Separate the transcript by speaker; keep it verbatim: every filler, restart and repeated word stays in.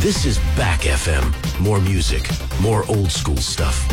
Speaker 1: This is Back F M. More music, more old school stuff.